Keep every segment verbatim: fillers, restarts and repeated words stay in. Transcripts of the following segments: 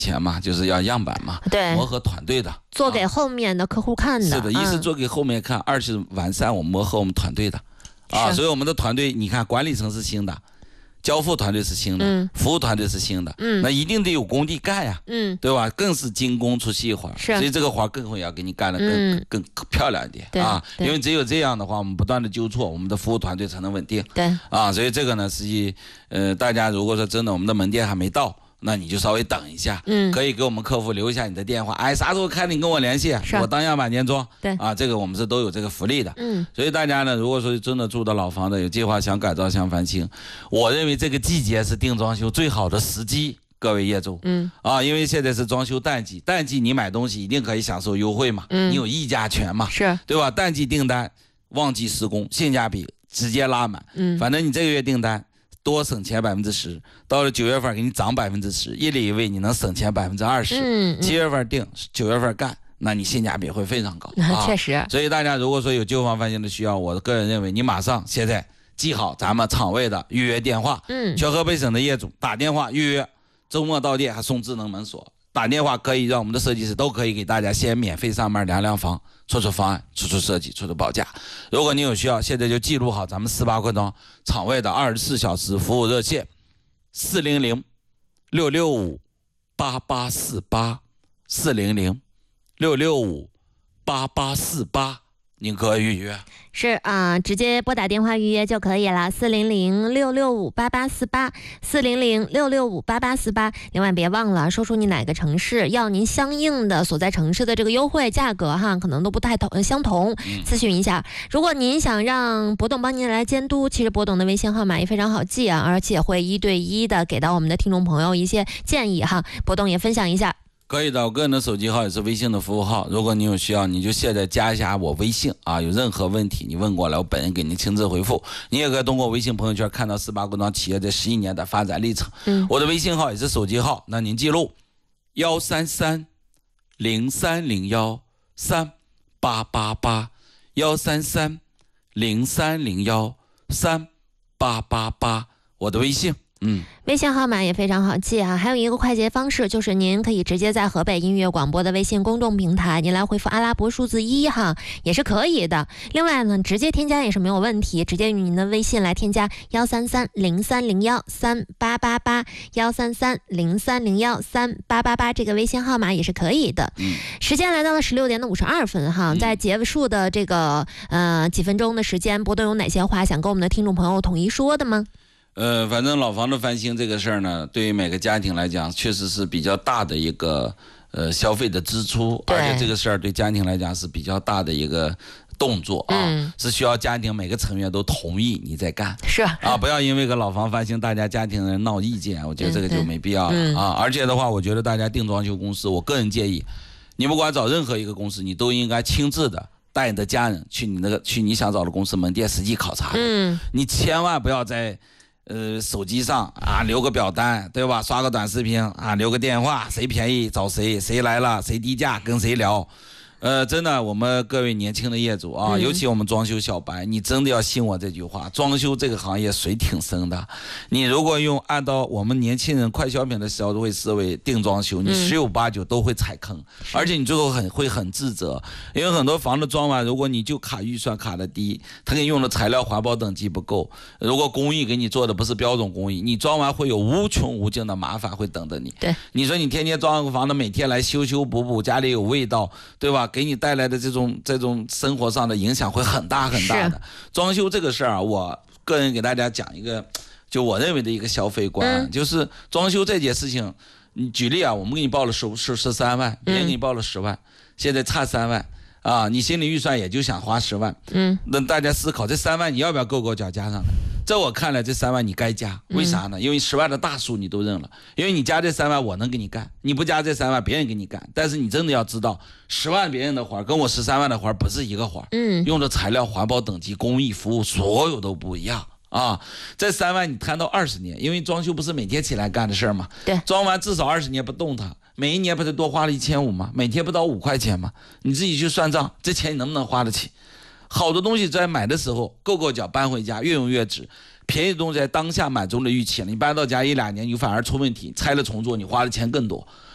前嘛，就是要样板嘛， 对， 磨合团队的， 做给后面的客户看的。 是的，一是做给后面看，二是完善我们磨合我们团队的，啊，所以我们的团队，你看管理层是新的。交付团队是新的，嗯、服务团队是新的，嗯、那一定得有工地干呀，嗯、对吧？更是精工出细活，所以这个活更会要给你干得更、嗯、更漂亮一点啊！因为只有这样的话，我们不断的纠错，我们的服务团队才能稳定。 对啊，所以这个呢，实际呃，大家如果说真的我们的门店还没到。那你就稍微等一下，嗯，可以给我们客服留一下你的电话，哎，啥时候开你跟我联系，我当样板间装， 对啊，这个我们是都有这个福利的，嗯，所以大家呢，如果说真的住的老房子，有计划想改造想翻新，我认为这个季节是定装修最好的时机，各位业主，嗯，啊，因为现在是装修淡季，淡季你买东西一定可以享受优惠嘛，嗯，你有议价权嘛， 是， 对吧？淡季订单，旺季施工，性价比直接拉满，嗯，反正你这个月订单。多省钱百分之十，到了九月份给你涨百分之十，一里一位你能省钱百分之二十。嗯，七月份定，九月份干，那你性价比会非常高。 啊、确实。 所以大家如果说有旧房翻新的需要，我个人认为你马上现在记好咱们厂位的预约电话。嗯，全河北省的业主打电话预约，周末到店还送智能门锁。打电话可以让我们的设计师都可以给大家先免费上门量量房，出出方案，出出设计，出出报价。如果你有需要，现在就记录好咱们四八扩装厂位的二十四小时服务热线：四零零六六五八八四八，四零零六六五八八四八，您可以预约。 是啊、呃，直接拨打电话预约就可以了，四零零六六五八八四八，四零零六六五八八四八。另外别忘了说出你哪个城市，要您相应的所在城市的这个优惠价格哈，可能都不太同相同，咨询一下。如果您想让博董帮您来监督，其实博董的微信号码也非常好记啊，而且会一对一的给到我们的听众朋友一些建议哈，博董也分享一下。 可以的，我个人的手机号也是微信的服务号，如果你有需要，你就现在加一下我微信啊，有任何问题你问过来，我本人给您亲自回复。你也可以通过微信朋友圈看到四八工装企业这十一年的发展历程。嗯，我的微信号也是手机号，那您记录幺三三零三零幺三八八八，幺三三零三零幺三八八八，我的微信。嗯， 微信号码也非常好记啊，还有一个快捷方式，就是您可以直接在河北音乐广播的微信公众平台，您来回复阿拉伯数字一哈，也是可以的。另外呢，直接添加也是没有问题，直接用您的微信来添加幺三三零三零幺三八八八，幺三三零三零幺三八八八这个微信号码也是可以的。嗯，时间来到了十六点的五十二分哈，在结束的这个呃几分钟的时间，波都有哪些话想跟我们的听众朋友统一说的吗？ 呃，反正老房子翻新这个事儿呢，对于每个家庭来讲，确实是比较大的一个呃消费的支出，而且这个事儿对家庭来讲是比较大的一个动作啊，嗯、是需要家庭每个成员都同意你在干， 是啊，不要因为个老房翻新，大家家庭人闹意见，我觉得这个就没必要了、嗯、啊。而且的话，我觉得大家定装修公司，我个人建议，你不管找任何一个公司，你都应该亲自的带你的家人去你那个去你想找的公司门店实际考察，嗯，你千万不要在。呃，手机上啊留个表单，对吧？刷个短视频啊，留个电话，谁便宜找谁，谁来了谁低价跟谁聊。呃，真的，我们各位年轻的业主啊，嗯、尤其我们装修小白，你真的要信我这句话，装修这个行业水挺深的。你如果用按照我们年轻人快消品的消费思维定装修，你十有八九都会踩坑，嗯、而且你最后很会很自责，因为很多房子装完，如果你就卡预算卡的低，他给你用的材料环保等级不够，如果工艺给你做的不是标准工艺，你装完会有无穷无尽的麻烦会等着你。 对， 你说你天天装个房子，每天来修修补补，家里有味道，对吧？给你带来的这种这种生活上的影响会很大很大的。装修这个事儿啊，我个人给大家讲一个，就我认为的一个消费观，嗯、就是装修这件事情，你举例啊，我们给你报了十十十三万，别人给你报了十万，嗯、现在差三万啊，你心理预算也就想花十万，嗯，那大家思考这三万你要不要够够脚加上来？在我看来，这三万你该加，为啥呢？因为十万的大数你都认了，因为你加这三万我能给你干，你不加这三万别人给你干。但是你真的要知道，十万别人的活跟我十三万的活不是一个活，嗯，用的材料、环保等级、工艺、服务，所有都不一样啊。这三万你摊到二十年，因为装修不是每天起来干的事儿吗？ 对， 装完至少二十年不动它，每一年不是多花了一千五吗？每天不到五块钱吗？你自己去算账，这钱你能不能花得起？好的东西在买的时候够够脚搬回家，越用越值。便宜的东西在当下满足了预期了，你搬到家一两年你反而出问题，拆了重做你花的钱更多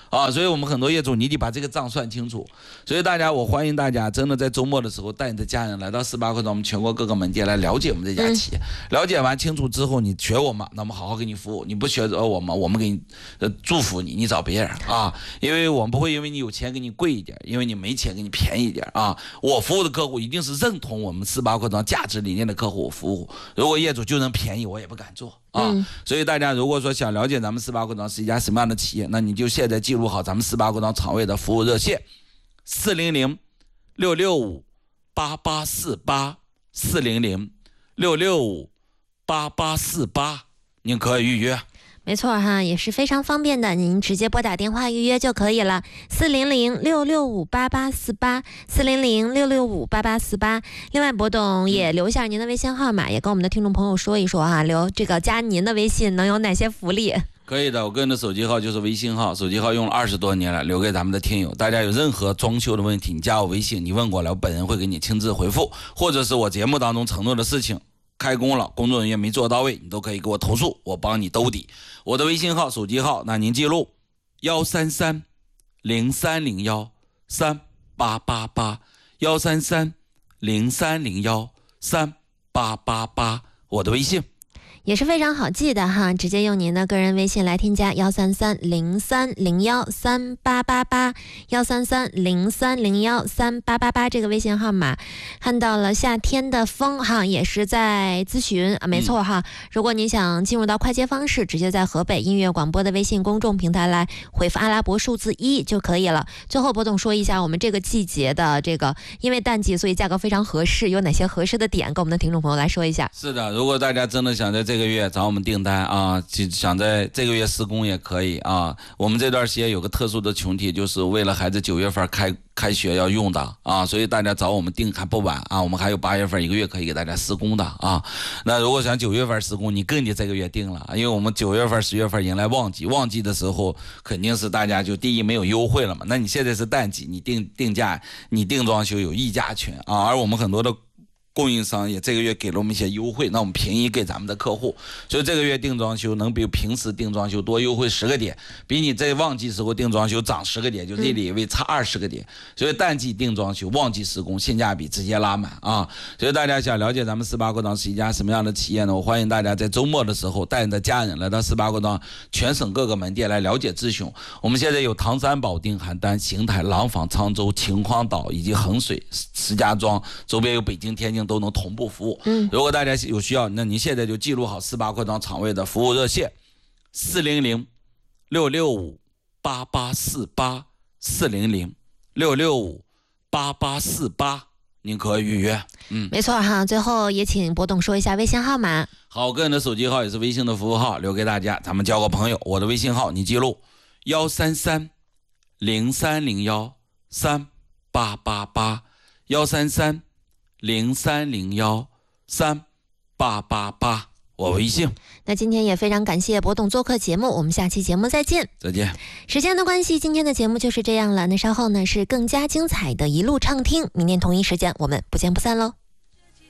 啊，所以我们很多业主你得把这个账算清楚。所以大家，我欢迎大家真的在周末的时候带你的家人来到四八快团我们全国各个门店来了解我们这家企业。嗯、了解完清楚之后，你学我们，那我们好好给你服务；你不学我们，我们给你呃祝福你，你找别人啊，因为我们不会因为你有钱给你贵一点，因为你没钱给你便宜一点啊。我服务的客户一定是认同我们四八快团价值理念的客户，我服务。如果业主就能便宜，我也不敢做啊。嗯、所以大家如果说想了解咱们四八快团是一家什么样的企业，那你就现在记录好咱们四八快团厂位的服务热线：四零零六六五八八四八，四零零六六五八八四八，您可以预约。 没错哈，也是非常方便的，您直接拨打电话预约就可以了，四零零六六五八八四八，四零零六六五八八四八。另外，博董也留下您的微信号码，也跟我们的听众朋友说一说哈，留这个加您的微信能有哪些福利？ 可以的，我个人的手机号就是微信号，手机号用了二十多年了，留给咱们的听友。大家有任何装修的问题，你加我微信，你问过来，我本人会给你亲自回复，或者是我节目当中承诺的事情。开工了，工作人员没做到位，你都可以给我投诉，我帮你兜底。我的微信号、手机号，那您记录幺三三零三零幺三八八八，幺三三零三零幺三八八八，我的微信。 也是非常好记的哈，直接用您的个人微信来添加幺三三零三零幺三八八八，幺三三零三零幺三八八八这个微信号码。看到了夏天的风哈，也是在咨询啊，没错哈。如果您想进入到快捷方式，直接在河北音乐广播的微信公众平台来回复阿拉伯数字一就可以了。最后，博总说一下我们这个季节的这个，因为淡季，所以价格非常合适，有哪些合适的点，跟我们的听众朋友来说一下。 是的，如果大家真的想在这这个月找我们订单啊，想在这个月施工也可以啊。我们这段时间有个特殊的群体，就是为了孩子九月份开开学要用的啊，所以大家找我们订还不晚啊。我们还有八月份一个月可以给大家施工的啊。那如果想九月份施工，你更得这个月订了，因为我们九月份、十月份迎来旺季，旺季的时候肯定是大家就第一没有优惠了嘛。那你现在是淡季，你定定价、你定装修有议价权啊，而我们很多的供应商也这个月给了我们一些优惠，那我们便宜给咱们的客户，所以这个月定装修能比平时定装修多优惠十个点，比你在旺季时候定装修涨十个点，就这里为差二十个点。所以淡季定装修，旺季施工，性价比直接拉满啊！所以大家想了解咱们四八快团是一家什么样的企业呢？我欢迎大家在周末的时候带你的家人来到四八快团全省各个门店来了解咨询。我们现在有唐山、保定、邯郸、邢台、廊坊、沧州、秦皇岛以及衡水、石家庄，周边有北京、天津。都能同步服务。嗯，如果大家有需要，那您现在就记录好四八快团厂位的服务热线：四零零六六五八八四八，四零零六六五八八四八，您可以预约。 嗯，没错哈。最后也请博董说一下微信号码。 好，个人的手机号也是微信的服务号，留给大家，咱们交个朋友。我的微信号你记录：幺三三零三零幺三八八八，幺三三。零三零幺三八八八，我微信。 那今天也非常感谢博董做客节目，我们下期节目再见。 再见。 时间的关系，今天的节目就是这样了。那稍后呢是更加精彩的一路畅听，明天同一时间我们不见不散喽。